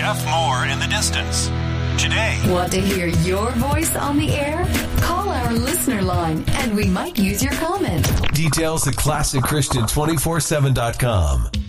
Jeff Moore in the distance. Today. Want to hear your voice on the air? Call our listener line and we might use your comment. Details at ClassicChristian247.com.